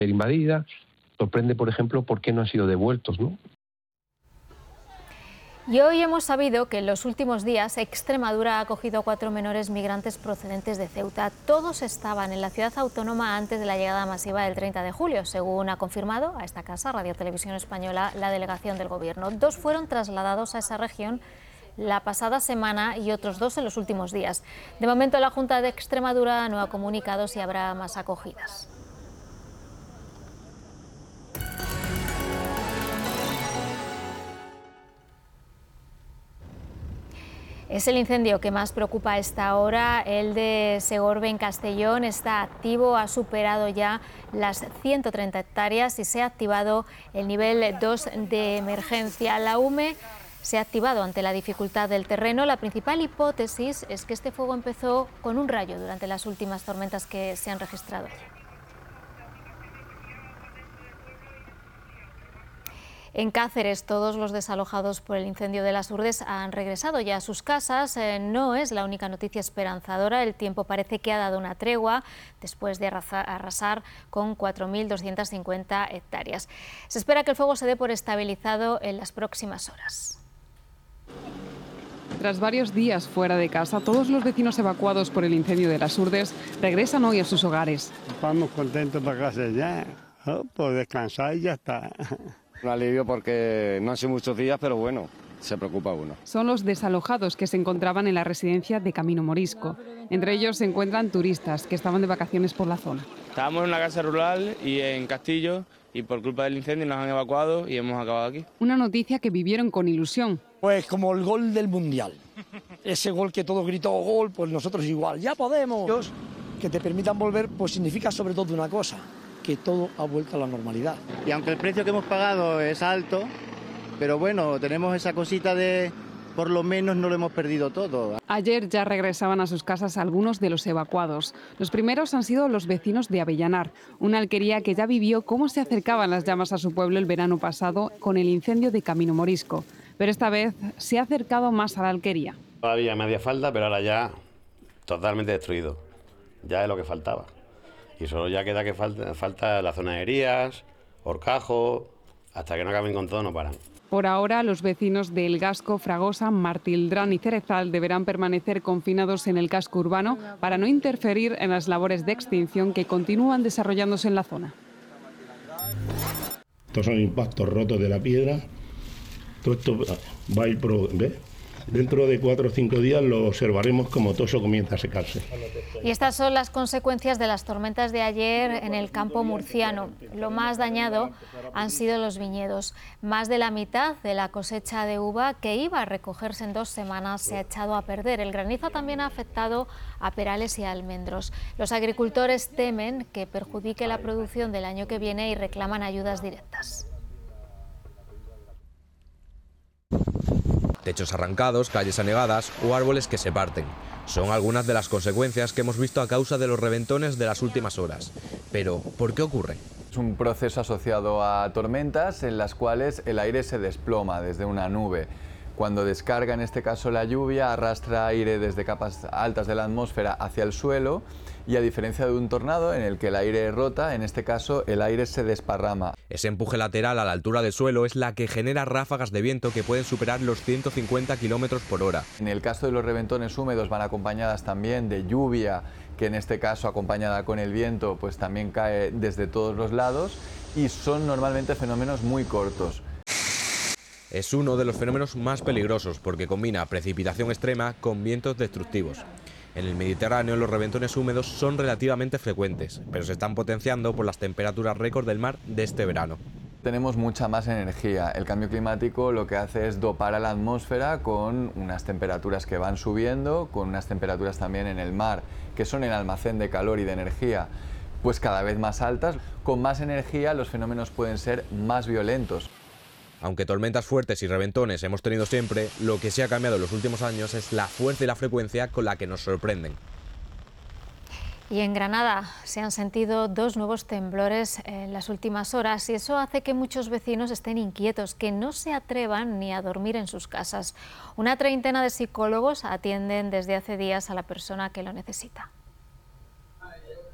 invadida. Sorprende, por ejemplo, por qué no han sido devueltos, ¿no? Y hoy hemos sabido que en los últimos días Extremadura ha acogido a 4 menores migrantes procedentes de Ceuta. Todos estaban en la ciudad autónoma antes de la llegada masiva del 30 de julio, según ha confirmado a esta casa, Radio Televisión Española, la delegación del Gobierno. 2 fueron trasladados a esa región la pasada semana y otros 2 en los últimos días. De momento, la Junta de Extremadura no ha comunicado si habrá más acogidas. Es el incendio que más preocupa a esta hora. El de Segorbe en Castellón está activo, ha superado ya las 130 hectáreas y se ha activado el nivel 2 de emergencia. La UME se ha activado ante la dificultad del terreno. La principal hipótesis es que este fuego empezó con un rayo durante las últimas tormentas que se han registrado. En Cáceres, todos los desalojados por el incendio de las Urdes han regresado ya a sus casas. No es la única noticia esperanzadora. El tiempo parece que ha dado una tregua después de arrasar con 4.250 hectáreas. Se espera que el fuego se dé por estabilizado en las próximas horas. Tras varios días fuera de casa, todos los vecinos evacuados por el incendio de las Urdes regresan hoy a sus hogares. Vamos contentos para casa ya, por descansar y ya está. Un alivio porque no han sido muchos días, pero bueno, se preocupa uno. Son los desalojados que se encontraban en la residencia de Camino Morisco. Entre ellos se encuentran turistas que estaban de vacaciones por la zona. Estábamos en una casa rural y en Castillo y por culpa del incendio nos han evacuado y hemos acabado aquí. Una noticia que vivieron con ilusión. Pues como el gol del Mundial. Ese gol que todos gritó gol, pues nosotros igual. ¡Ya podemos! Que te permitan volver, pues significa sobre todo una cosa, que todo ha vuelto a la normalidad. Y aunque el precio que hemos pagado es alto, pero bueno, tenemos esa cosita de por lo menos no lo hemos perdido todo. Ayer ya regresaban a sus casas algunos de los evacuados. Los primeros han sido los vecinos de Avellanar, una alquería que ya vivió cómo se acercaban las llamas a su pueblo el verano pasado con el incendio de Camino Morisco. Pero esta vez se ha acercado más a la alquería. Todavía me hacía falta, pero ahora ya totalmente destruido. Ya es lo que faltaba. Y solo ya queda que falta la zona de Herías, Horcajo, hasta que no acaben con todo no paran. Por ahora, los vecinos de El Gasco, Fragosa, Martildrán y Cerezal deberán permanecer confinados en el casco urbano para no interferir en las labores de extinción que continúan desarrollándose en la zona. Estos son impactos rotos de la piedra. Todo esto va a ir ¿ves? Dentro de 4 o 5 días lo observaremos como todo eso comienza a secarse. Y estas son las consecuencias de las tormentas de ayer en el campo murciano. Lo más dañado han sido los viñedos. Más de la mitad de la cosecha de uva que iba a recogerse en 2 semanas se ha echado a perder. El granizo también ha afectado a perales y almendros. Los agricultores temen que perjudique la producción del año que viene y reclaman ayudas directas. Techos arrancados, calles anegadas o árboles que se parten. Son algunas de las consecuencias que hemos visto a causa de los reventones de las últimas horas. Pero, ¿por qué ocurre? Es un proceso asociado a tormentas en las cuales el aire se desploma desde una nube. Cuando descarga, en este caso la lluvia, arrastra aire desde capas altas de la atmósfera hacia el suelo y a diferencia de un tornado en el que el aire rota, en este caso el aire se desparrama. Ese empuje lateral a la altura del suelo es la que genera ráfagas de viento que pueden superar los 150 km por hora. En el caso de los reventones húmedos van acompañadas también de lluvia, que en este caso acompañada con el viento pues también cae desde todos los lados y son normalmente fenómenos muy cortos. Es uno de los fenómenos más peligrosos porque combina precipitación extrema con vientos destructivos. En el Mediterráneo los reventones húmedos son relativamente frecuentes, pero se están potenciando por las temperaturas récord del mar de este verano. Tenemos mucha más energía. El cambio climático lo que hace es dopar a la atmósfera con unas temperaturas que van subiendo, con unas temperaturas también en el mar, que son el almacén de calor y de energía, pues cada vez más altas. Con más energía los fenómenos pueden ser más violentos. Aunque tormentas fuertes y reventones hemos tenido siempre, lo que sí ha cambiado en los últimos años es la fuerza y la frecuencia con la que nos sorprenden. Y en Granada se han sentido 2 nuevos temblores en las últimas horas y eso hace que muchos vecinos estén inquietos, que no se atrevan ni a dormir en sus casas. Una treintena de psicólogos atienden desde hace días a la persona que lo necesita.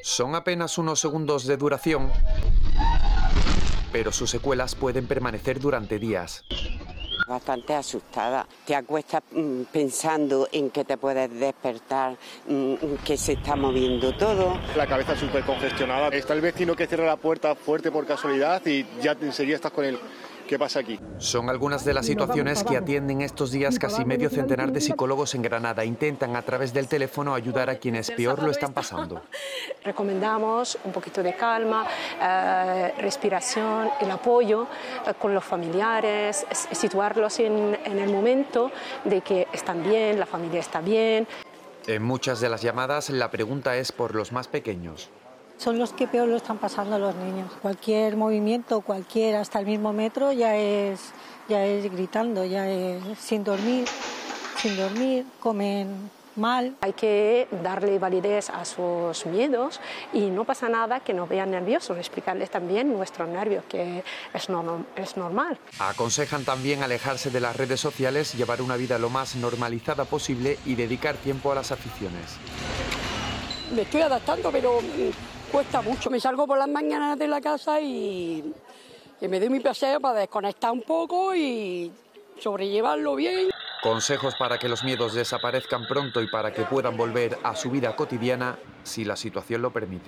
Son apenas unos segundos de duración, pero sus secuelas pueden permanecer durante días. Bastante asustada. Te acuestas pensando en que te puedes despertar, que se está moviendo todo. La cabeza súper congestionada. Está el vecino que cierra la puerta fuerte por casualidad y ya enseguida estás con él. ¿Qué pasa aquí? Son algunas de las situaciones que atienden estos días casi medio centenar de psicólogos en Granada. Intentan a través del teléfono ayudar a quienes peor lo están pasando. Recomendamos un poquito de calma, respiración, el apoyo con los familiares, situarlos en el momento de que están bien, la familia está bien. En muchas de las llamadas la pregunta es por los más pequeños. Son los que peor lo están pasando los niños. Cualquier movimiento, hasta el mismo metro, ya es gritando, ya es sin dormir, comen mal. Hay que darle validez a sus miedos y no pasa nada que nos vean nerviosos, explicarles también nuestros nervios, que es normal. Aconsejan también alejarse de las redes sociales, llevar una vida lo más normalizada posible y dedicar tiempo a las aficiones. Me estoy adaptando, pero cuesta mucho. Me salgo por las mañanas de la casa y me doy mi paseo para desconectar un poco y sobrellevarlo bien. Consejos para que los miedos desaparezcan pronto y para que puedan volver a su vida cotidiana si la situación lo permite.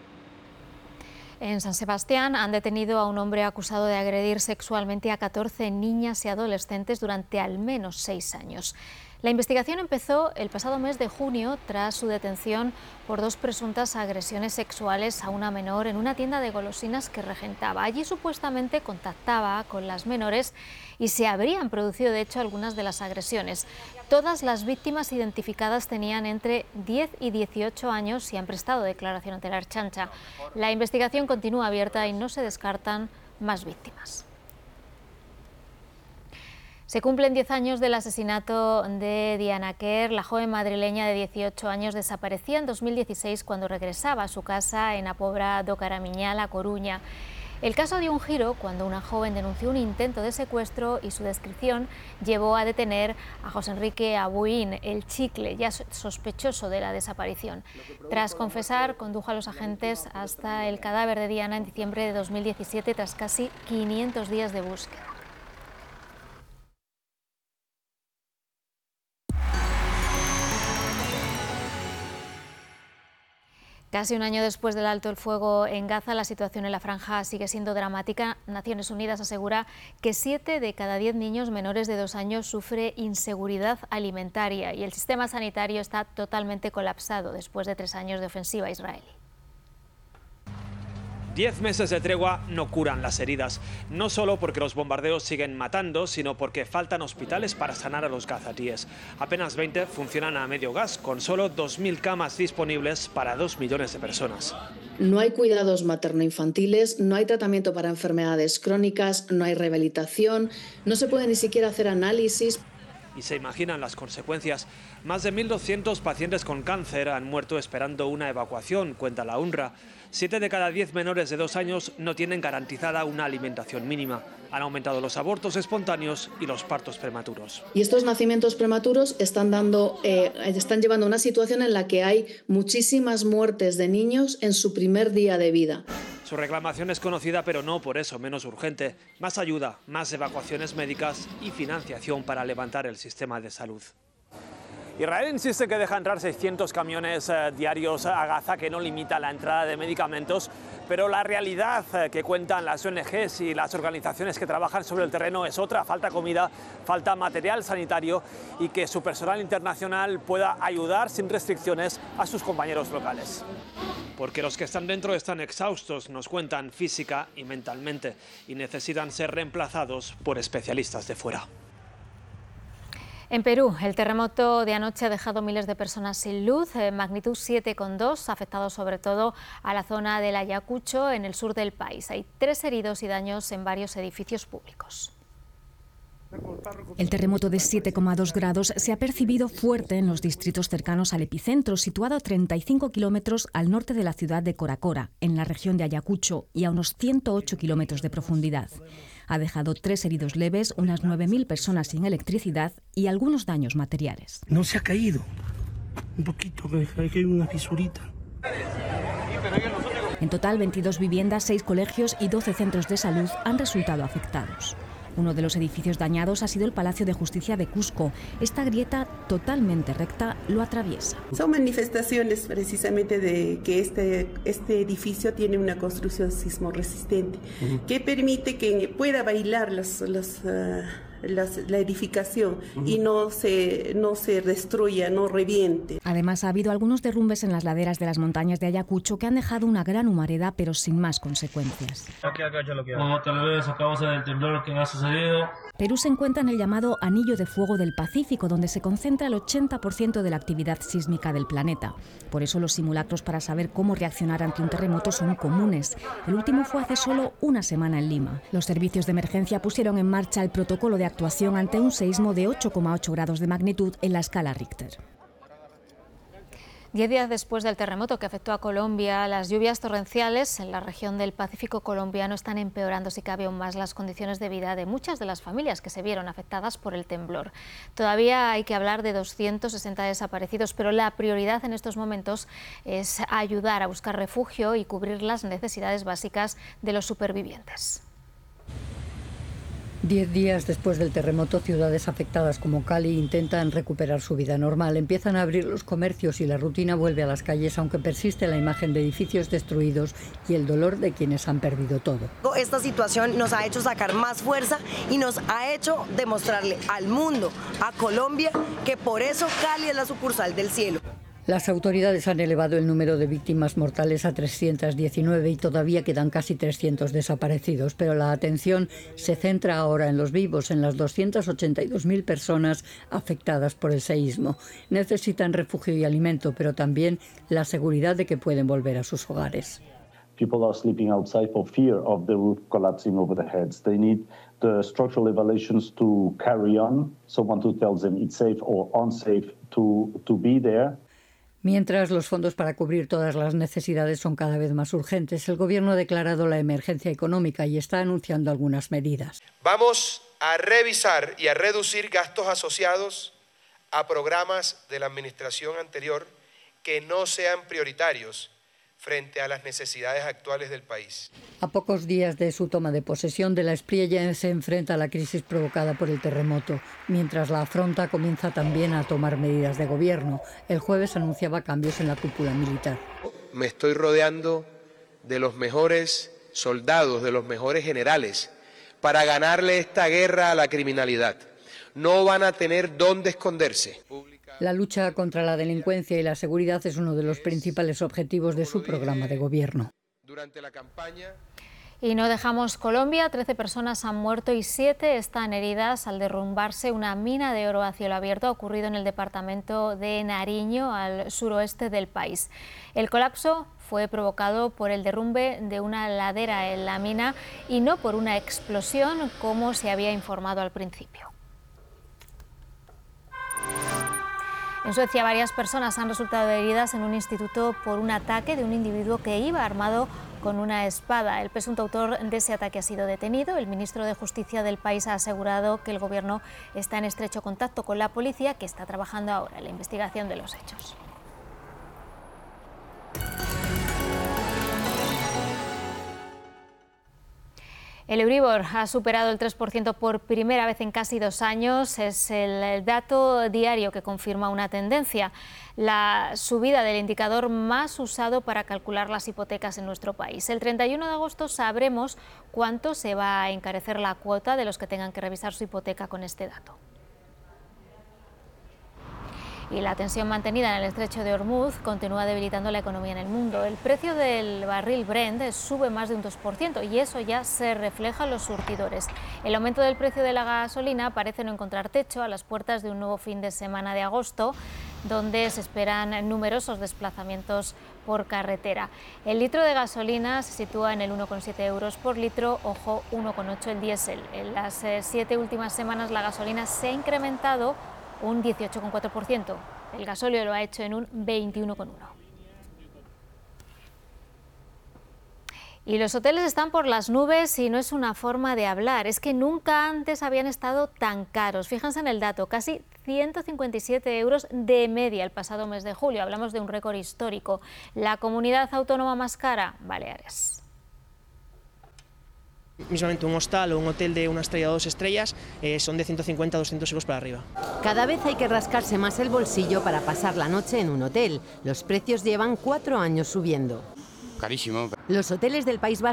En San Sebastián han detenido a un hombre acusado de agredir sexualmente a 14 niñas y adolescentes durante al menos 6 años. La investigación empezó el pasado mes de junio tras su detención por 2 presuntas agresiones sexuales a una menor en una tienda de golosinas que regentaba. Allí supuestamente contactaba con las menores y se habrían producido de hecho algunas de las agresiones. Todas las víctimas identificadas tenían entre 10 y 18 años y han prestado declaración ante la Ertzaintza. La investigación continúa abierta y no se descartan más víctimas. Se cumplen 10 años del asesinato de Diana Quer. La joven madrileña de 18 años desaparecía en 2016 cuando regresaba a su casa en A Pobra do Caramiñal, A Coruña. El caso dio un giro cuando una joven denunció un intento de secuestro y su descripción llevó a detener a José Enrique Abuín, el chicle, ya sospechoso de la desaparición. Tras confesar, condujo a los agentes hasta el cadáver de Diana en diciembre de 2017 tras casi 500 días de búsqueda. Casi un año después del alto el fuego en Gaza, la situación en la franja sigue siendo dramática. Naciones Unidas asegura que 7 de cada 10 niños menores de 2 años sufre inseguridad alimentaria y el sistema sanitario está totalmente colapsado después de 3 años de ofensiva israelí. 10 meses de tregua no curan las heridas, no solo porque los bombardeos siguen matando, sino porque faltan hospitales para sanar a los gazatíes. Apenas 20 funcionan a medio gas, con solo 2.000 camas disponibles para 2 millones de personas. No hay cuidados materno-infantiles, no hay tratamiento para enfermedades crónicas, no hay rehabilitación, no se puede ni siquiera hacer análisis. Y se imaginan las consecuencias. Más de 1.200 pacientes con cáncer han muerto esperando una evacuación, cuenta la UNRWA. 7 de cada 10 menores de 2 años no tienen garantizada una alimentación mínima. Han aumentado los abortos espontáneos y los partos prematuros. Y estos nacimientos prematuros están llevando a una situación en la que hay muchísimas muertes de niños en su primer día de vida. Su reclamación es conocida, pero no por eso menos urgente. Más ayuda, más evacuaciones médicas y financiación para levantar el sistema de salud. Israel insiste que deja entrar 600 camiones diarios a Gaza, que no limita la entrada de medicamentos, pero la realidad que cuentan las ONGs y las organizaciones que trabajan sobre el terreno es otra: falta comida, falta material sanitario y que su personal internacional pueda ayudar sin restricciones a sus compañeros locales. Porque los que están dentro están exhaustos, nos cuentan, física y mentalmente, y necesitan ser reemplazados por especialistas de fuera. En Perú, el terremoto de anoche ha dejado miles de personas sin luz, magnitud 7,2, ha afectado sobre todo a la zona del Ayacucho, en el sur del país. Hay 3 heridos y daños en varios edificios públicos. El terremoto de 7,2 grados se ha percibido fuerte en los distritos cercanos al epicentro, situado a 35 kilómetros al norte de la ciudad de Coracora, en la región de Ayacucho, y a unos 108 kilómetros de profundidad. Ha dejado 3 heridos leves, unas 9.000 personas sin electricidad y algunos daños materiales. No se ha caído. Un poquito, que hay una fisurita. En total, 22 viviendas, 6 colegios y 12 centros de salud han resultado afectados. Uno de los edificios dañados ha sido el Palacio de Justicia de Cusco. Esta grieta totalmente recta lo atraviesa. Son manifestaciones precisamente de que este edificio tiene una construcción sismo resistente que permite que pueda bailar la edificación y no se destruya, no reviente. Además, ha habido algunos derrumbes en las laderas de las montañas de Ayacucho que han dejado una gran humareda, pero sin más consecuencias. Tal vez a causa del temblor que ha sucedido. Perú se encuentra en el llamado Anillo de Fuego del Pacífico, donde se concentra el 80% de la actividad sísmica del planeta. Por eso los simulacros para saber cómo reaccionar ante un terremoto son comunes. El último fue hace solo una semana en Lima. Los servicios de emergencia pusieron en marcha el protocolo de actuación ante un seísmo de 8,8 grados de magnitud en la escala Richter. 10 días después del terremoto que afectó a Colombia, las lluvias torrenciales en la región del Pacífico colombiano están empeorando, si cabe aún más, las condiciones de vida de muchas de las familias que se vieron afectadas por el temblor. Todavía hay que hablar de 260 desaparecidos, pero la prioridad en estos momentos es ayudar a buscar refugio y cubrir las necesidades básicas de los supervivientes. 10 días después del terremoto, ciudades afectadas como Cali intentan recuperar su vida normal. Empiezan a abrir los comercios y la rutina vuelve a las calles, aunque persiste la imagen de edificios destruidos y el dolor de quienes han perdido todo. Esta situación nos ha hecho sacar más fuerza y nos ha hecho demostrarle al mundo, a Colombia, que por eso Cali es la sucursal del cielo. Las autoridades han elevado el número de víctimas mortales a 319 y todavía quedan casi 300 desaparecidos, pero la atención se centra ahora en los vivos, en las 282.000 personas afectadas por el seísmo. Necesitan refugio y alimento, pero también la seguridad de que pueden volver a sus hogares. People are sleeping outside for fear of the roof collapsing over their heads. They need the structural evaluations to carry on, someone to tell them it's safe or unsafe to be there. Mientras los fondos para cubrir todas las necesidades son cada vez más urgentes, el Gobierno ha declarado la emergencia económica y está anunciando algunas medidas. Vamos a revisar y a reducir gastos asociados a programas de la administración anterior que no sean prioritarios frente a las necesidades actuales del país. A pocos días de su toma de posesión, de la Espriella se enfrenta a la crisis provocada por el terremoto. Mientras la afronta, comienza también a tomar medidas de gobierno. El jueves anunciaba cambios en la cúpula militar. Me estoy rodeando de los mejores soldados, de los mejores generales, para ganarle esta guerra a la criminalidad. No van a tener dónde esconderse. La lucha contra la delincuencia y la seguridad es uno de los principales objetivos de su programa de gobierno. Durante la campaña... Y no dejamos Colombia. 13 personas han muerto y 7 están heridas al derrumbarse una mina de oro a cielo abierto. Ha ocurrido en el departamento de Nariño, al suroeste del país. El colapso fue provocado por el derrumbe de una ladera en la mina y no por una explosión, como se había informado al principio. En Suecia, varias personas han resultado heridas en un instituto por un ataque de un individuo que iba armado con una espada. El presunto autor de ese ataque ha sido detenido. El ministro de Justicia del país ha asegurado que el gobierno está en estrecho contacto con la policía, que está trabajando ahora en la investigación de los hechos. El Euribor ha superado el 3% por primera vez en casi 2 años. Es el dato diario que confirma una tendencia. La subida del indicador más usado para calcular las hipotecas en nuestro país. El 31 de agosto sabremos cuánto se va a encarecer la cuota de los que tengan que revisar su hipoteca con este dato. Y la tensión mantenida en el estrecho de Hormuz continúa debilitando la economía en el mundo. El precio del barril Brent sube más de un 2% y eso ya se refleja en los surtidores. El aumento del precio de la gasolina parece no encontrar techo a las puertas de un nuevo fin de semana de agosto, donde se esperan numerosos desplazamientos por carretera. El litro de gasolina se sitúa en el 1,7 euros por litro, ojo, 1,8 el diésel. En las 7 últimas semanas la gasolina se ha incrementado un 18,4%. El gasóleo lo ha hecho en un 21,1%. Y los hoteles están por las nubes y no es una forma de hablar, es que nunca antes habían estado tan caros. Fíjense en el dato, casi 157 euros de media el pasado mes de julio. Hablamos de un récord histórico. La comunidad autónoma más cara, Baleares. Mismamente un hostal o un hotel de una estrella o 2 estrellas son de 150 a 200 euros para arriba. Cada vez hay que rascarse más el bolsillo para pasar la noche en un hotel. Los precios llevan 4 años subiendo. Carísimo. Los hoteles del País Vasco